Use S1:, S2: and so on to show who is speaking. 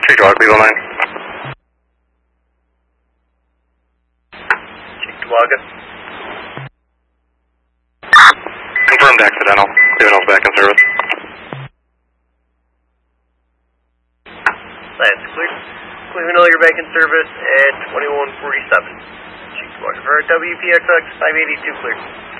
S1: Check log, Beagle 9.
S2: Check Twaga.
S1: Confirmed accidental. Cleveland's back in service.
S2: That's clear. Cleveland, you're back in service at 2147. Check Twaga for WPXX 582 clear.